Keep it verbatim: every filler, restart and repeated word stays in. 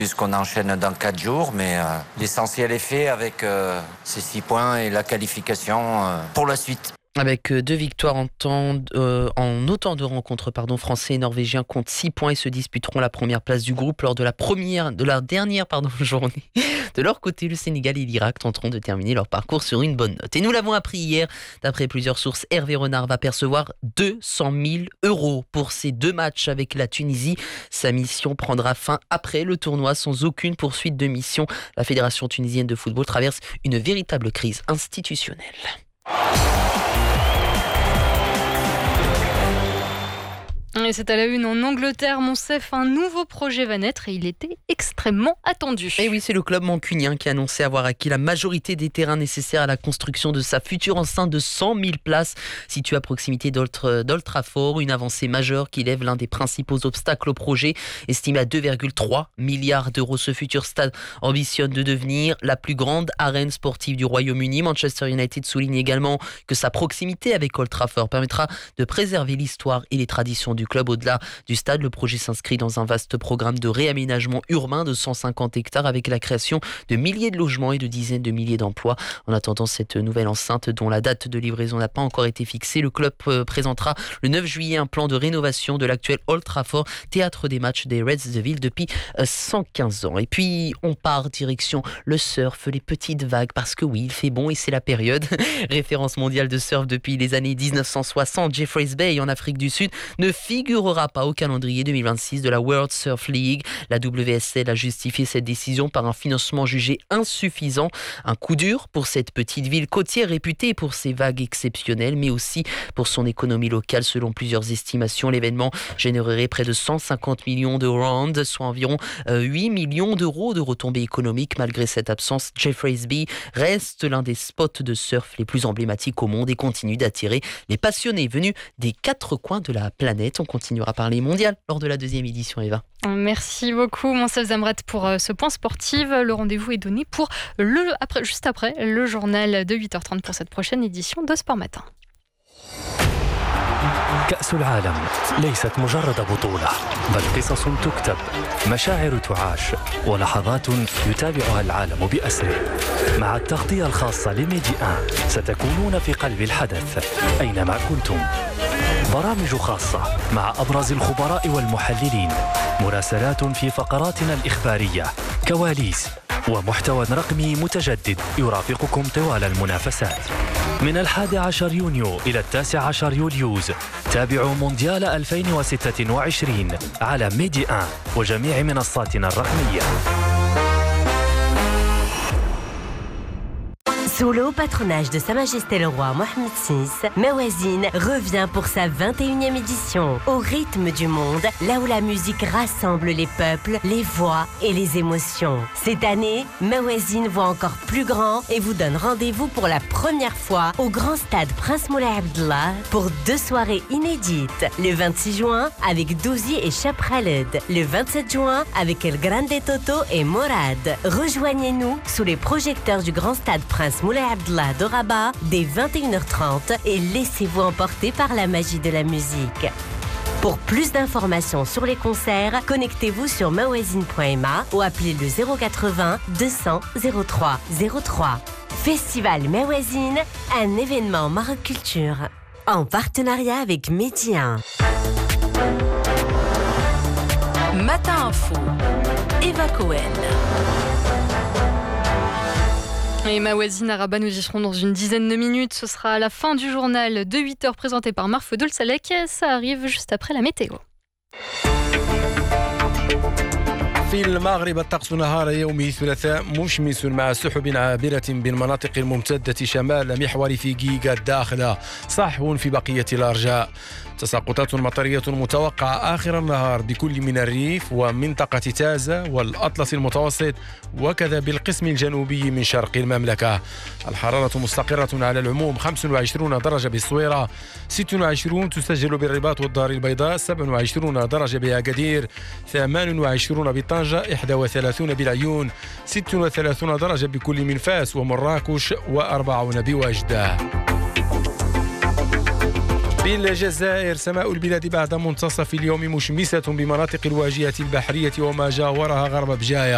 Puisqu'on enchaîne dans quatre jours, mais euh, l'essentiel est fait avec euh, ces six points et la qualification euh, pour la suite. Avec deux victoires en, temps, euh, en autant de rencontres, pardon, Français et Norvégiens comptent six points et se disputeront la première place du groupe lors de la première, de la dernière pardon, journée. De leur côté, le Sénégal et l'Irak tenteront de terminer leur parcours sur une bonne note. Et nous l'avons appris hier, d'après plusieurs sources, Hervé Renard va percevoir deux cent mille euros pour ces deux matchs avec la Tunisie. Sa mission prendra fin après le tournoi sans aucune poursuite de mission. La Fédération tunisienne de football traverse une véritable crise institutionnelle. Et c'est à la une en Angleterre, Monsef, un nouveau projet va naître et il était extrêmement attendu. Et oui, c'est le club mancunien qui a annoncé avoir acquis la majorité des terrains nécessaires à la construction de sa future enceinte de cent mille places située à proximité d'Old Trafford. Une avancée majeure qui lève l'un des principaux obstacles au projet. Estimé à deux virgule trois milliards d'euros, ce futur stade ambitionne de devenir la plus grande arène sportive du Royaume-Uni. Manchester United souligne également que sa proximité avec Old Trafford permettra de préserver l'histoire et les traditions du club. Au-delà du stade, le projet s'inscrit dans un vaste programme de réaménagement urbain de cent cinquante hectares avec la création de milliers de logements et de dizaines de milliers d'emplois. En attendant cette nouvelle enceinte dont la date de livraison n'a pas encore été fixée, le club présentera le neuf juillet un plan de rénovation de l'actuel Old Trafford, théâtre des matchs des Reds de Ville depuis cent quinze ans. Et puis on part direction le surf, les petites vagues, parce que oui, il fait bon et c'est la période. Référence mondiale de surf depuis les années dix-neuf cent soixante, Jeffreys Bay en Afrique du Sud ne figurera pas au calendrier deux mille vingt-six de la World Surf League. La W S L a justifié cette décision par un financement jugé insuffisant. Un coup dur pour cette petite ville côtière réputée pour ses vagues exceptionnelles, mais aussi pour son économie locale. Selon plusieurs estimations, l'événement générerait près de cent cinquante millions de rands, soit environ huit millions d'euros de retombées économiques. Malgré cette absence, Jeffreys Bay reste l'un des spots de surf les plus emblématiques au monde et continue d'attirer les passionnés venus des quatre coins de la planète. On continuera par les mondiales lors de la deuxième édition, Eva. Merci beaucoup, Monsef Zamret, pour ce point sportif. Le rendez-vous est donné pour le, après, juste après le journal de huit heures trente pour cette prochaine édition de Sport Matin. كأس العالم ليست مجرد بطولة، بل قصص تكتب، مشاعر تعاش، ولحظات يتابعها العالم بأسره. مع التغطية الخاصة لميدي آن ستكونون في قلب الحدث أينما كنتم. برامج خاصة مع أبرز الخبراء والمحللين، مراسلات في فقراتنا الإخبارية، كواليس ومحتوى رقمي متجدد يرافقكم طوال المنافسات. من الحادي عشر يونيو إلى التاسع عشر يوليوز تابعوا مونديال ألفين وستة وعشرين على ميدي آن وجميع منصاتنا الرقمية. Sous le haut patronage de Sa Majesté le Roi Mohammed six, Mawazine revient pour sa vingt et unième édition, au rythme du monde, là où la musique rassemble les peuples, les voix et les émotions. Cette année, Mawazine voit encore plus grand et vous donne rendez-vous pour la première fois au grand stade Prince Moulay Abdallah pour deux soirées inédites. Le vingt-six juin avec Douzi et Chap Khaled, le vingt-sept juin avec El Grande Toto et Morad. Rejoignez-nous sous les projecteurs du grand stade Prince Moulay Abdallah de Rabat dès vingt et une heures trente et laissez-vous emporter par la magie de la musique. Pour plus d'informations sur les concerts, connectez-vous sur mawazine point m a ou appelez le zéro quatre-vingts deux cents zéro trois zéro trois. Festival Mawazine, un événement Maroc Culture, en partenariat avec Média. Matin Info, Eva Cohen. Et Mawazine à Rabat, nous y serons dans une dizaine de minutes. Ce sera à la fin du journal de huit heures présenté par Marfo Dolsalek. Ça arrive juste après la météo. في المغرب الطقس نهار يوم الثلاثاء مشمس مع سحب عابرة بالمناطق الممتدة شمال محور فيجيغا الداخلة، صحو في بقية الأرجاء. تساقطات مطرية متوقعة آخر النهار بكل من الريف ومنطقة تازة والأطلس المتوسط وكذا بالقسم الجنوبي من شرق المملكة. الحرارة مستقرة على العموم، خمسة وعشرين درجة بالصويرة، ستة وعشرين تسجل بالرباط والدار البيضاء، سبعة وعشرين درجة بأكادير، ثمانية وعشرين بطنجة، إحدى وثلاثين بالعيون، ستة وثلاثين درجة بكل من فاس ومراكش، وأربعين بوجدة. بالجزائر سماء البلاد بعد منتصف اليوم مشمسة بمناطق الواجهة البحرية وما جاورها غرب بجاية.